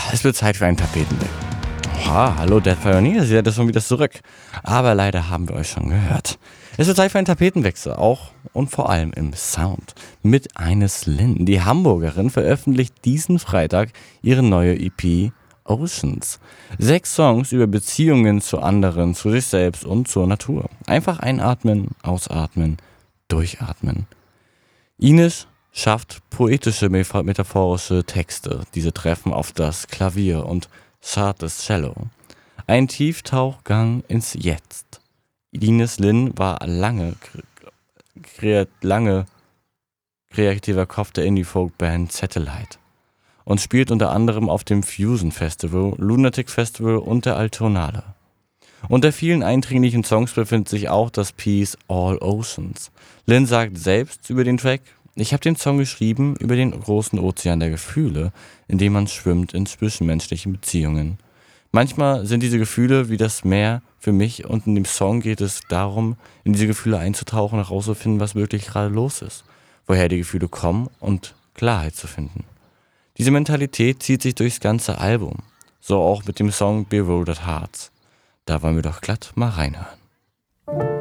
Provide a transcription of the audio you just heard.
Es wird Zeit für einen Tapetenwechsel. Oha, hallo Death Pioneers, ihr seid schon wieder zurück. Aber leider haben wir euch schon gehört. Es wird Zeit für einen Tapetenwechsel, auch und vor allem im Sound. Mit Ines Lin, die Hamburgerin, veröffentlicht diesen Freitag ihre neue EP Oceans. 6 Songs über Beziehungen zu anderen, zu sich selbst und zur Natur. Einfach einatmen, ausatmen, durchatmen. Ines schafft poetische, metaphorische Texte. Diese treffen auf das Klavier und zartes Cello. Ein Tieftauchgang ins Jetzt. Ines Lin war lange kreativer Kopf der Indie-Folk-Band Satellite und spielt unter anderem auf dem Fusion Festival, Lunatic Festival und der Altonale. Unter vielen eindringlichen Songs befindet sich auch das Piece All Oceans. Lin sagt selbst über den Track: Ich habe den Song geschrieben über den großen Ozean der Gefühle, in dem man schwimmt in zwischenmenschlichen Beziehungen. Manchmal sind diese Gefühle wie das Meer für mich und in dem Song geht es darum, in diese Gefühle einzutauchen, herauszufinden, was wirklich gerade los ist, woher die Gefühle kommen und Klarheit zu finden. Diese Mentalität zieht sich durchs ganze Album, so auch mit dem Song Bewildered Hearts. Da wollen wir doch glatt mal reinhören.